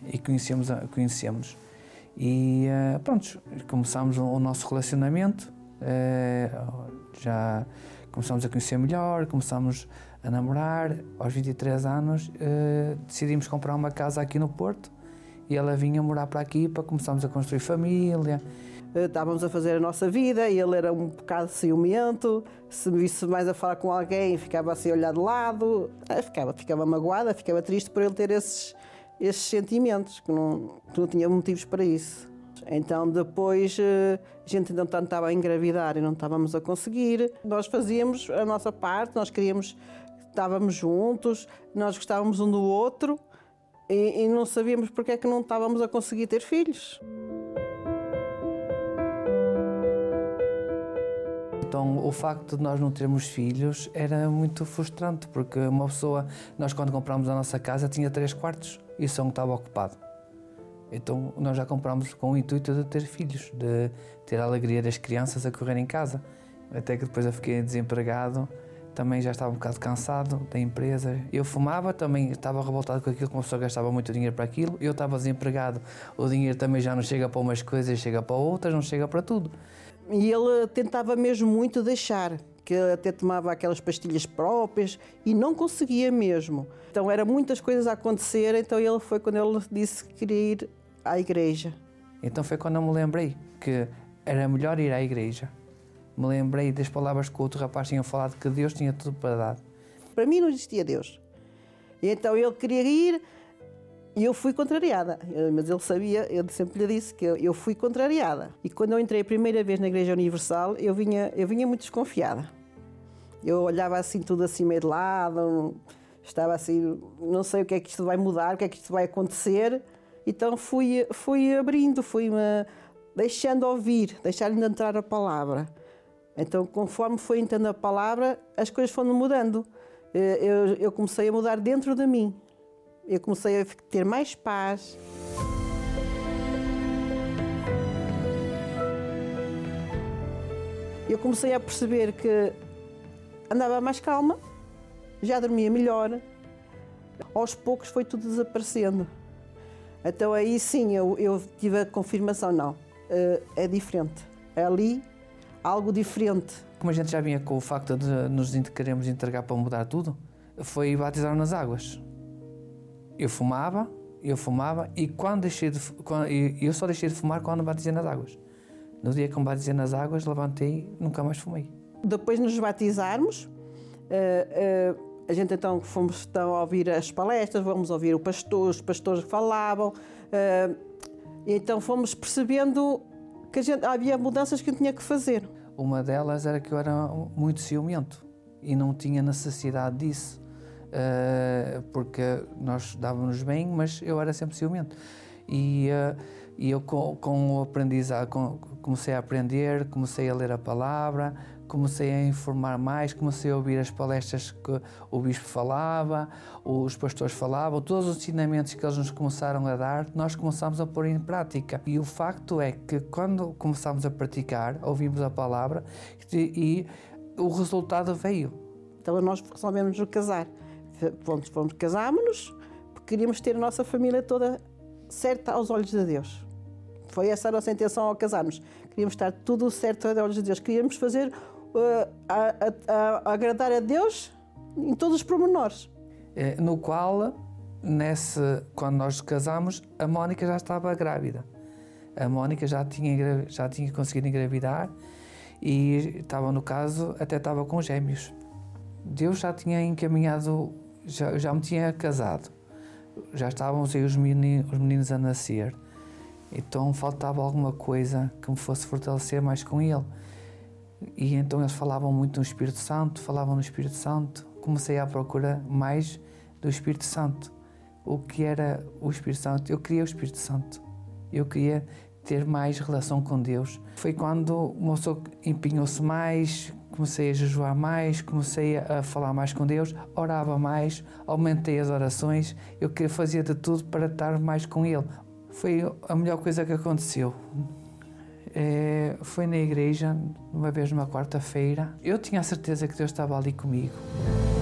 e conhecemos. E pronto, começámos o nosso relacionamento, já começámos a conhecer melhor, começámos a namorar. Aos 23 anos decidimos comprar uma casa aqui no Porto e ela vinha morar para aqui para começarmos a construir família. Estávamos a fazer a nossa vida e ele era um bocado ciumento, se me visse mais a falar com alguém ficava assim a olhar de lado, ficava magoada, ficava triste por ele ter esses sentimentos, que não tinha motivos para isso. Então depois a gente ainda estava a engravidar e não estávamos a conseguir. Nós fazíamos a nossa parte, estávamos juntos, nós gostávamos um do outro e não sabíamos porque é que não estávamos a conseguir ter filhos. Então, o facto de nós não termos filhos era muito frustrante, porque uma pessoa, nós quando comprámos a nossa casa tinha 3 quartos e só um estava ocupado. Então, nós já comprámos com o intuito de ter filhos, de ter a alegria das crianças a correr em casa. Até que depois eu fiquei desempregado, também já estava um bocado cansado da empresa. Eu fumava, também estava revoltado com aquilo, que uma pessoa gastava muito dinheiro para aquilo. Eu estava desempregado, o dinheiro também já não chega para umas coisas, chega para outras, não chega para tudo. E ele tentava mesmo muito deixar, que até tomava aquelas pastilhas próprias e não conseguia mesmo. Então eram muitas coisas a acontecer, então foi quando ele disse que queria ir à igreja. Então foi quando eu me lembrei que era melhor ir à igreja. Me lembrei das palavras que o outro rapaz tinha falado, que Deus tinha tudo para dar. Para mim não existia Deus. E então ele queria ir e eu fui contrariada. Mas ele sabia, eu sempre lhe disse que eu fui contrariada. E quando eu entrei a primeira vez na Igreja Universal, eu vinha muito desconfiada. Eu olhava assim tudo assim meio de lado, estava assim, não sei o que é que isto vai mudar, o que é que isto vai acontecer. Então fui abrindo, fui-me deixando ouvir, deixar-lhe entrar a palavra. Então, conforme foi entrando a palavra, as coisas foram mudando. Eu comecei a mudar dentro de mim. Eu comecei a ter mais paz. Eu comecei a perceber que andava mais calma, já dormia melhor. Aos poucos foi tudo desaparecendo. Então aí sim eu tive a confirmação, não, é diferente. É ali algo diferente. Como a gente já vinha com o facto de nos queremos entregar para mudar tudo, foi batizar nas águas. Eu fumava e eu só deixei de fumar quando batizei nas águas. No dia que me batizei nas águas, levantei e nunca mais fumei. Depois de nos batizarmos, a gente então fomos a ouvir as palestras, fomos ouvir os pastores que falavam, então fomos percebendo que havia mudanças que eu tinha que fazer. Uma delas era que eu era muito ciumento e não tinha necessidade disso, porque nós dávamos bem, mas eu era sempre ciumento. E eu com o aprendizado, comecei a aprender, comecei a ler a palavra, comecei a informar mais, comecei a ouvir as palestras que o bispo falava, os pastores falavam, todos os ensinamentos que eles nos começaram a dar, nós começámos a pôr em prática. E o facto é que quando começámos a praticar, ouvimos a palavra e o resultado veio. Então nós resolvemos nos casar. Casámos-nos porque queríamos ter a nossa família toda certa aos olhos de Deus. Foi essa a nossa intenção ao casarmos. Queríamos estar tudo certo aos olhos de Deus. Queríamos fazer agradar a Deus em todos os pormenores. No qual, quando nós casámos, a Mónica já estava grávida. A Mónica já tinha conseguido engravidar e estava, no caso, até estava com gêmeos. Deus já tinha encaminhado, já me tinha casado. Já estavam os meninos a nascer. Então faltava alguma coisa que me fosse fortalecer mais com ele. E então eles falavam muito no Espírito Santo, Comecei à procura mais do Espírito Santo. O que era o Espírito Santo? Eu queria o Espírito Santo. Eu queria ter mais relação com Deus. Foi quando uma pessoa empenhou-se mais, comecei a jejuar mais, comecei a falar mais com Deus, orava mais, aumentei as orações, eu fazia de tudo para estar mais com Ele. Foi a melhor coisa que aconteceu. Foi na igreja, uma vez numa quarta-feira. Eu tinha a certeza que Deus estava ali comigo.